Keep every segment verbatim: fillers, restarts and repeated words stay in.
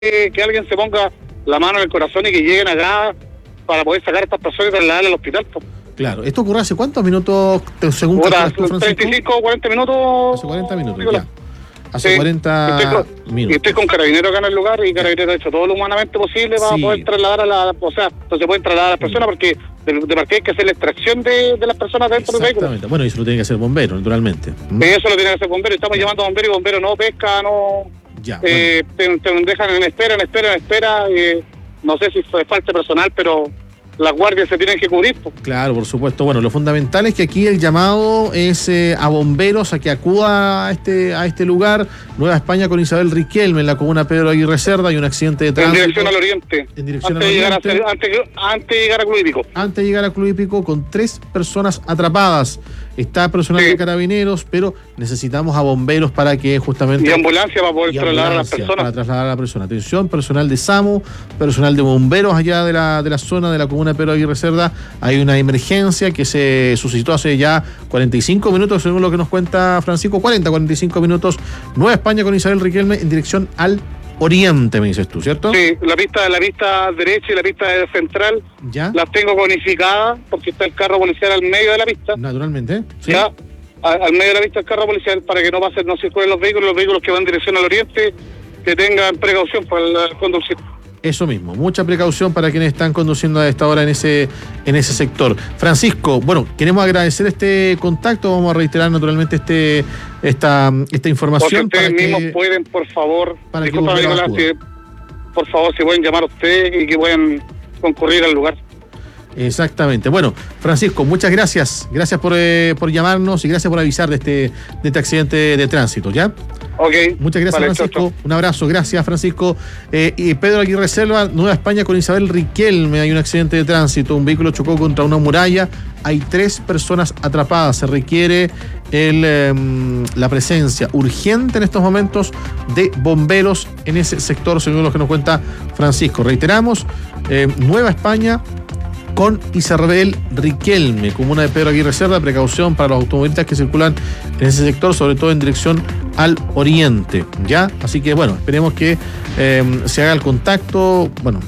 que, que alguien se ponga la mano en el corazón y que lleguen acá para poder sacar a estas personas y trasladarlas al hospital. Pues. Claro, ¿esto ocurre hace cuántos minutos, según Ahora, tú, Francisco? treinta y cinco o cuarenta minutos. Hace cuarenta minutos, ya. Hace sí, cuarenta estoy con, minutos. Y estoy con Carabineros acá en el lugar y Carabineros ha hecho todo lo humanamente posible para sí. poder trasladar a la... O sea, no se pueden trasladar a las personas porque de, de partida hay que hacer la extracción de, de las personas dentro del vehículo. Exactamente. Bueno, y eso lo tiene que hacer bombero, naturalmente. ¿Mm? Eso lo tiene que hacer bombero. Estamos ya. llamando a bomberos y bomberos no pesca, no... Ya, eh, bueno. te, te dejan en espera, en espera, en espera. Eh, no sé si fue falta personal, pero... las guardias se tienen que cubrir. Pues. Claro, por supuesto. Bueno, lo fundamental es que aquí el llamado es eh, a bomberos a que acuda a este a este lugar. Nueva España con Isabel Riquelme en la comuna Pedro Aguirre Cerda. Hay un accidente de tránsito. En dirección al oriente. En dirección antes, al de oriente. Llegar a, antes, antes de llegar a Club Hípico. Antes de llegar a Club Hípico con tres personas atrapadas. Está personal sí. de Carabineros, pero necesitamos a bomberos para que justamente... Y ambulancia para poder trasladar a las personas. Para trasladar a la persona. Atención, personal de SAMU, personal de bomberos allá de la, de la zona de la comuna Pedro Aguirre Cerda. Hay una emergencia que se suscitó hace ya cuarenta y cinco minutos, según lo que nos cuenta Francisco. cuarenta, cuarenta y cinco minutos. Nueva España con Isabel Riquelme en dirección al oriente, me dices tú, ¿cierto? Sí, la pista, la pista derecha y la pista central ¿Ya? Las tengo conificadas porque está el carro policial al medio de la pista. Naturalmente, ¿sí? Ya, a, al medio de la pista el carro policial para que no pasen, no circulen los vehículos, los vehículos que van en dirección al oriente, que tengan precaución para el conducir. Eso mismo, mucha precaución para quienes están conduciendo a esta hora en ese en ese sector. Francisco, bueno, queremos agradecer este contacto, vamos a reiterar naturalmente este esta esta información. Porque ustedes para mismos que, pueden, por favor, para disculpa, que Nicolás, si, por favor, si pueden llamar a ustedes y que puedan concurrir al lugar. Exactamente. Bueno, Francisco, muchas gracias. Gracias por, eh, por llamarnos y gracias por avisar de este, de este accidente de tránsito, ¿ya? Ok. Muchas gracias, vale, Francisco. Chau, chau. Un abrazo. Gracias, Francisco. Eh, y Pedro Aguirre Cerda, Nueva España con Isabel Riquelme. Hay un accidente de tránsito. Un vehículo chocó contra una muralla. Hay tres personas atrapadas. Se requiere el, eh, la presencia urgente en estos momentos de bomberos en ese sector, según lo que nos cuenta Francisco. Reiteramos, eh, Nueva España con Isabel Riquelme, comuna de Pedro Aguirre Cerda. Precaución para los automovilistas que circulan en ese sector, sobre todo en dirección al oriente, ¿ya? Así que, bueno, esperemos que eh, se haga el contacto. Bueno,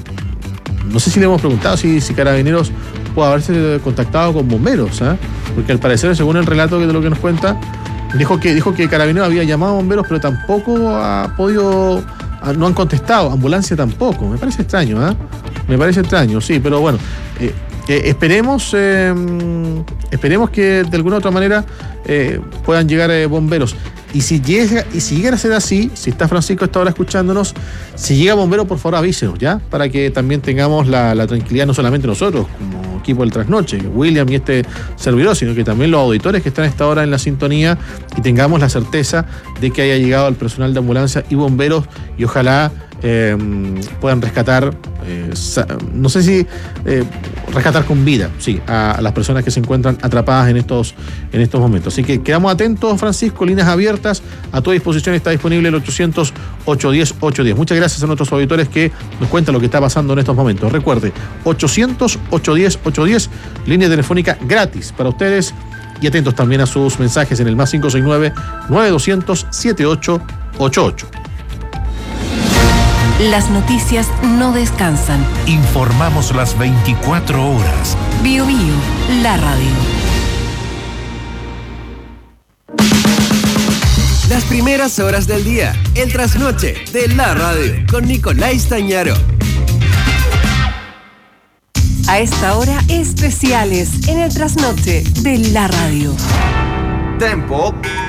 no sé si le hemos preguntado si, si Carabineros puede haberse contactado con bomberos, ¿eh? Porque al parecer, según el relato de lo que nos cuenta, dijo que, dijo que Carabineros había llamado a bomberos, pero tampoco ha podido... no han contestado, ambulancia tampoco. Me parece extraño, ¿eh? Me parece extraño, sí, pero bueno, eh, eh, esperemos eh, esperemos que de alguna u otra manera eh, puedan llegar eh, bomberos. Y si llega, y si llegara a ser así, si está Francisco hasta ahora escuchándonos, si llega bombero, por favor avísenos, ¿ya? Para que también tengamos la, la tranquilidad, no solamente nosotros, como equipo del Trasnoche, William y este servidor, sino que también los auditores que están a esta hora en la sintonía y tengamos la certeza de que haya llegado el personal de ambulancia y bomberos y ojalá eh, puedan rescatar, eh, no sé si eh, rescatar con vida, sí, a, a las personas que se encuentran atrapadas en estos, en estos momentos. Así que quedamos atentos, Francisco, líneas abiertas, a tu disposición está disponible el ochocientos, ochocientos diez, ochocientos diez. Muchas gracias a nuestros auditores que nos cuentan lo que está pasando en estos momentos. Recuerde, ochocientos, ochocientos diez, ochocientos diez, línea telefónica gratis para ustedes y atentos también a sus mensajes en el más cinco seis nueve, nueve dos cero cero, siete ocho ocho ocho. Las noticias no descansan. Informamos las veinticuatro horas. Bio Bio, la radio. Las primeras horas del día, el trasnoche de la radio, con Nicolás Tañaro. A esta hora, especiales en el trasnoche de la radio. Tempo.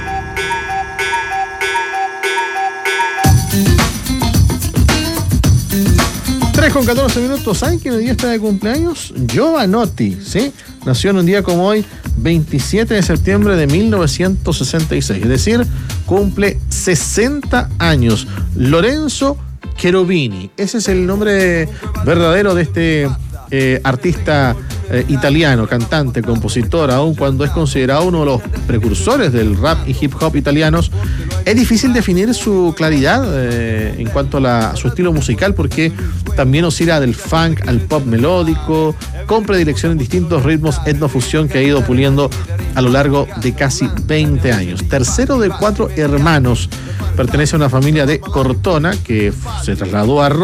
tres con catorce minutos. ¿Saben quién hoy día está de cumpleaños? Jovanotti, ¿sí? Nació en un día como hoy, veintisiete de septiembre de mil novecientos sesenta y seis. Es decir, cumple sesenta años. Lorenzo Cherubini. Ese es el nombre verdadero de este eh, artista eh, italiano, cantante, compositor, aun cuando es considerado uno de los precursores del rap y hip hop italianos. Es difícil definir su claridad eh, en cuanto a, la, a su estilo musical, porque también oscila del funk al pop melódico, con predilección en distintos ritmos etnofusión que ha ido puliendo a lo largo de casi veinte años. Tercero de cuatro hermanos, pertenece a una familia de Cortona que se trasladó a Roma